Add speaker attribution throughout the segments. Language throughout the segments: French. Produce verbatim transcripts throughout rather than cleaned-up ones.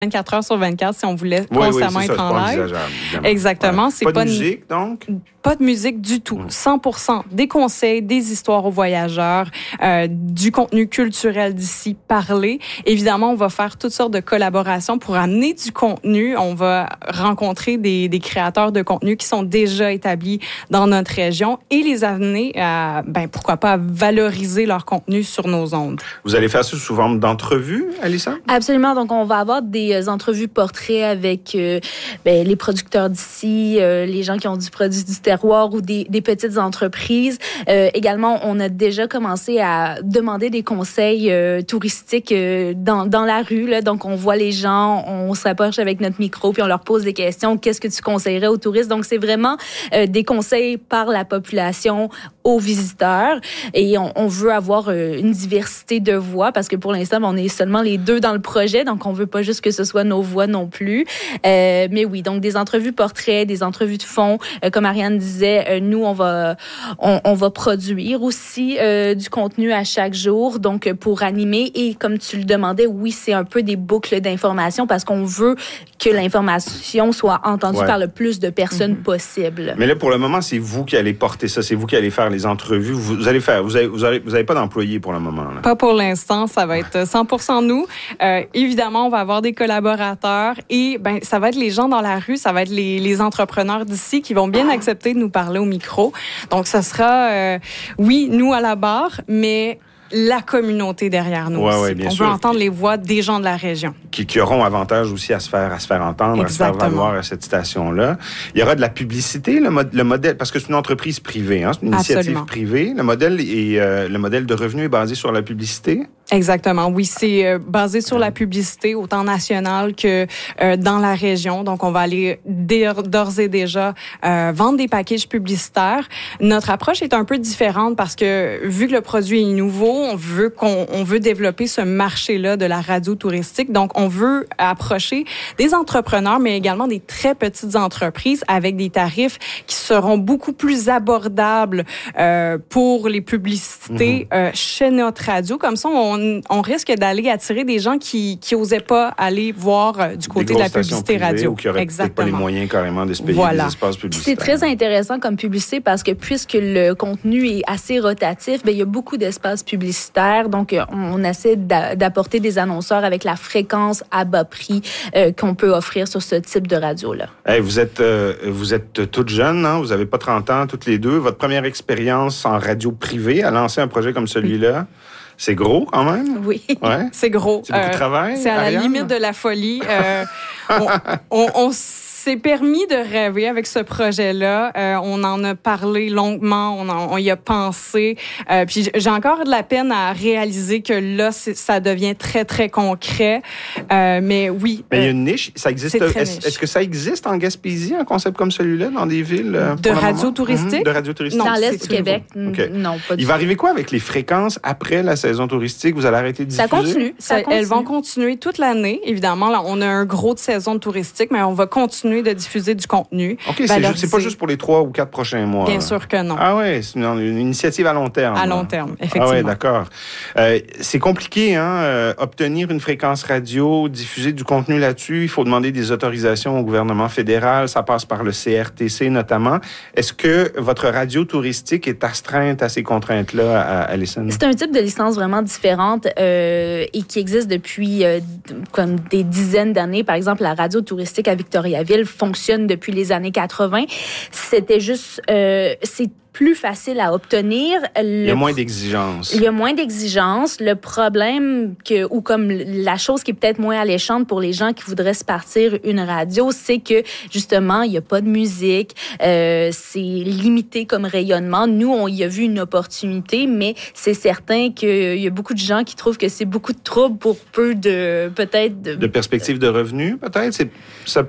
Speaker 1: vingt-quatre heures sur vingt-quatre si on voulait
Speaker 2: oui,
Speaker 1: constamment
Speaker 2: oui, c'est
Speaker 1: être
Speaker 2: ça,
Speaker 1: en
Speaker 2: c'est
Speaker 1: live.
Speaker 2: pas
Speaker 1: Exactement.
Speaker 2: Ouais.
Speaker 1: C'est
Speaker 2: pas,
Speaker 1: pas
Speaker 2: de
Speaker 1: n-
Speaker 2: musique, donc?
Speaker 1: Pas de musique du tout. cent pour cent des conseils, des histoires aux voyageurs, euh, du contenu culturel d'ici parlé. Évidemment, on va faire toutes sortes de collaborations pour amener du contenu. On va rencontrer des, des créateurs de contenu qui sont déjà établis dans notre région et les amener à, ben, pourquoi pas, à valoriser leur contenu sur nos ondes.
Speaker 2: Vous allez faire ça sous forme d'entrevue, Alissa?
Speaker 3: Absolument. Donc, on va avoir des euh, entrevues portraits avec euh, ben, les producteurs d'ici, euh, les gens qui ont du produit du terroir ou des, des petites entreprises. Euh, également, on a déjà commencé à demander des conseils euh, touristiques euh, dans, dans la rue. Là. Donc, on voit les gens, on s'approche avec notre micro, puis on leur pose des questions. Qu'est-ce que tu conseillerais aux touristes? Donc, c'est vraiment euh, des conseils par la population aux visiteurs. Et on, on veut avoir euh, une diversité de voix parce que pour l'instant, on est seulement les deux dans le projet. Donc, on veut pas juste que ce soit nos voix non plus. Euh, mais oui, donc des entrevues portraits, des entrevues de fond. Euh, comme Ariane disait, euh, nous, on va, on, on va produire aussi euh, du contenu à chaque jour, donc euh, pour animer. Et comme tu le demandais, oui, c'est un peu des boucles d'information parce qu'on veut que l'information soit entendue
Speaker 2: Ouais.
Speaker 3: par le plus de personnes
Speaker 1: Mm-hmm.
Speaker 3: possible.
Speaker 2: Mais là, pour le moment, c'est vous qui allez porter ça, c'est vous qui allez faire les entrevues. Vous, vous allez faire, vous avez, vous avez, vous avez pas d'employés pour le moment, là.
Speaker 1: Pas pour l'instant, ça va être cent pour cent nous. Euh, évidemment, on va avoir des collaborateurs et ben ça va être les gens dans la rue, ça va être les, les entrepreneurs d'ici qui vont bien accepter de nous parler au micro. Donc, ce sera, euh, oui, nous à la barre, mais la communauté derrière nous
Speaker 2: Ouais,
Speaker 1: aussi.
Speaker 2: ouais, bien
Speaker 1: on
Speaker 2: sûr.
Speaker 1: veut entendre les voix des gens de la région.
Speaker 2: Qui, qui auront avantage aussi à se faire, à se faire entendre,
Speaker 1: Exactement.
Speaker 2: à se faire valoir à cette station-là. Il y aura de la publicité, le, mod, le modèle, parce que c'est une entreprise privée, hein, c'est une initiative
Speaker 1: Absolument.
Speaker 2: privée. Le modèle, est, euh, le modèle de revenu est basé sur la publicité.
Speaker 1: Exactement. Oui, c'est euh, basé sur la publicité, autant nationale que euh, dans la région. Donc, on va aller d'ores d'ores et déjà euh, vendre des packages publicitaires. Notre approche est un peu différente parce que vu que le produit est nouveau, on veut qu'on on veut développer ce marché-là de la radio touristique. Donc, on veut approcher des entrepreneurs, mais également des très petites entreprises avec des tarifs qui seront beaucoup plus abordables euh, pour les publicités mm-hmm. euh, chez notre radio. Comme ça, on on risque d'aller attirer des gens qui qui osaient pas aller voir euh, du côté de la publicité radio.
Speaker 2: Ou qui n'auraient peut-être pas les moyens carrément de se payer
Speaker 1: voilà.
Speaker 2: des espaces publicitaires.
Speaker 3: C'est très intéressant comme publicité parce que puisque le contenu est assez rotatif, bien, il y a beaucoup d'espaces publicitaires. Donc, on essaie d'apporter des annonceurs avec la fréquence à bas prix euh, qu'on peut offrir sur ce type de radio-là.
Speaker 2: Hey, vous êtes euh, vous êtes toutes jeunes, hein? Vous n'avez pas trente ans toutes les deux. Votre première expérience en radio privée à lancer un projet comme celui-là, c'est gros quand même?
Speaker 3: Oui.
Speaker 2: Ouais.
Speaker 1: C'est gros.
Speaker 2: C'est beaucoup de travail,
Speaker 1: C'est à
Speaker 2: Ariane?
Speaker 1: la limite de la folie. Euh, on, on, on s'est permis de rêver avec ce projet-là. Euh, on en a parlé longuement, on, en, on y a pensé. Euh, puis j'ai encore de la peine à réaliser que là, ça devient très, très concret. Euh, mais oui.
Speaker 2: Mais il y a une niche. Ça existe.
Speaker 1: C'est très
Speaker 2: Est-ce,
Speaker 1: niche.
Speaker 2: est-ce que ça existe en Gaspésie, un concept comme celui-là, dans des villes? Euh,
Speaker 1: de radio touristique?
Speaker 2: Mmh, de radio touristique.
Speaker 3: Dans l'Est
Speaker 1: c'est
Speaker 3: du Québec,
Speaker 2: okay.
Speaker 3: non, pas du
Speaker 2: Il va arriver quoi avec les fréquences après la saison touristique? Vous allez arrêter de diffuser?
Speaker 3: Ça continue. Ça
Speaker 1: Ça,
Speaker 3: continue.
Speaker 1: elles vont continuer toute l'année. Évidemment, là, on a un gros de saison touristique, mais on va continuer de diffuser du contenu.
Speaker 2: OK, c'est, juste, c'est pas juste pour les trois ou quatre prochains mois.
Speaker 1: Bien
Speaker 2: là.
Speaker 1: sûr que non.
Speaker 2: Ah oui, c'est une, une initiative à long terme.
Speaker 1: À
Speaker 2: là.
Speaker 1: long terme, effectivement.
Speaker 2: Ah oui, d'accord. Euh, c'est compliqué, hein, euh, obtenir une fréquence radio, diffuser du contenu là-dessus. Il faut demander des autorisations au gouvernement fédéral. Ça passe par le C R T C notamment. Est-ce que votre radio touristique est astreinte à ces contraintes-là, à, à Alison?
Speaker 3: C'est un type de licence vraiment différente euh, et qui existe depuis euh, comme des dizaines d'années. Par exemple, la radio touristique à Victoriaville fonctionne depuis les années quatre-vingts. C'était juste... Euh, c'est plus facile à obtenir. Le
Speaker 2: Il y a moins d'exigences.
Speaker 3: Il y a moins d'exigences. Le problème, que, ou comme la chose qui est peut-être moins alléchante pour les gens qui voudraient se partir une radio, c'est que, justement, il n'y a pas de musique, euh, c'est limité comme rayonnement. Nous, on y a vu une opportunité, mais c'est certain qu'il y a beaucoup de gens qui trouvent que c'est beaucoup de troubles pour peu de, peut-être... De,
Speaker 2: de perspectives de revenus, peut-être? C'est, ça peut être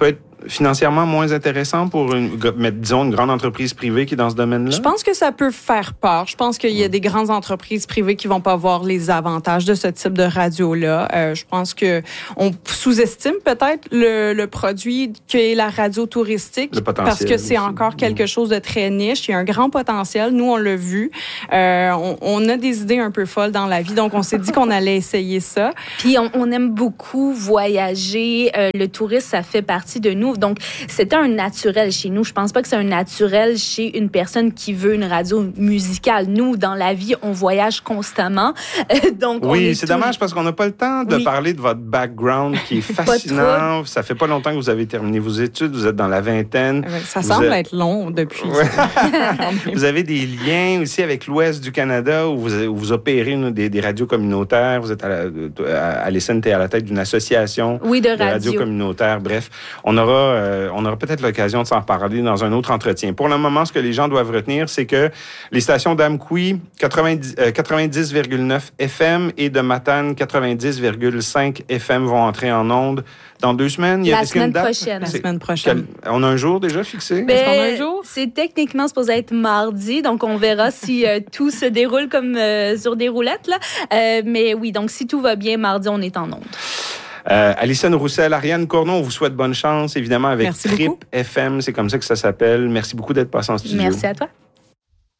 Speaker 2: financièrement moins intéressant pour, une, disons, une grande entreprise privée qui est dans ce domaine-là?
Speaker 1: Je pense que ça peut faire peur. Je pense qu'il y a des grandes entreprises privées qui vont pas voir les avantages de ce type de radio-là. Euh, je pense que on sous-estime peut-être le, le produit qu'est la radio touristique.
Speaker 2: Le potentiel.
Speaker 1: Parce que c'est encore quelque chose de très niche. Il y a un grand potentiel. Nous, on l'a vu. Euh, on, on a des idées un peu folles dans la vie, donc on s'est dit qu'on allait essayer ça.
Speaker 3: Puis on, on aime beaucoup voyager. Euh, le tourisme, ça fait partie de nous. Donc, c'était un naturel chez nous. Je pense pas que c'est un naturel chez une personne qui veut une radio musicale. Nous, dans la vie, on voyage constamment. Donc,
Speaker 2: oui,
Speaker 3: on
Speaker 2: c'est
Speaker 3: tout...
Speaker 2: dommage parce qu'on n'a pas le temps de
Speaker 3: oui.
Speaker 2: parler de votre background qui est fascinant. Ça fait pas longtemps que vous avez terminé vos études. Vous êtes dans la vingtaine.
Speaker 1: Ça
Speaker 2: vous
Speaker 1: semble
Speaker 2: êtes...
Speaker 1: être long depuis.
Speaker 2: Vous avez des liens aussi avec l'ouest du Canada où vous, où vous opérez une, des, des radios communautaires. Vous êtes à, la, à, à l'Essène, t'es à la tête d'une association
Speaker 3: oui, de,
Speaker 2: de
Speaker 3: radio.
Speaker 2: radios communautaires. Bref, on aura, euh, on aura peut-être l'occasion de s'en parler dans un autre entretien. Pour le moment, ce que les gens doivent retenir, c'est que les stations d'Amqui, quatre-vingt-dix virgule neuf F M et de Matane, quatre-vingt-dix virgule cinq F M vont entrer en ondes dans deux semaines. Il y a,
Speaker 3: la semaine
Speaker 2: date?
Speaker 3: prochaine.
Speaker 1: La semaine prochaine.
Speaker 2: Quel, on a un jour déjà fixé?
Speaker 3: Ben,
Speaker 1: Est-ce qu'on a un jour?
Speaker 3: C'est techniquement supposé être mardi, donc on verra si euh, tout se déroule comme euh, sur des roulettes. Là. Euh, mais oui, donc si tout va bien, mardi, on est en ondes.
Speaker 2: Euh, Alison Roussel, Ariane Cournon, on vous souhaite bonne chance, évidemment, avec
Speaker 1: Merci
Speaker 2: Trip
Speaker 1: beaucoup.
Speaker 2: F M, c'est comme ça que ça s'appelle. Merci beaucoup d'être passé en studio.
Speaker 3: Merci à toi.